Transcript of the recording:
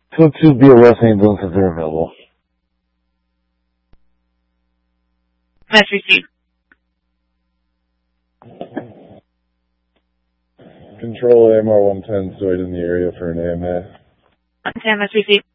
Code 2 BOS ambulance if they're available. Mess received. Control AMR 110, Zoid in the area for an AMA. 110, mess received.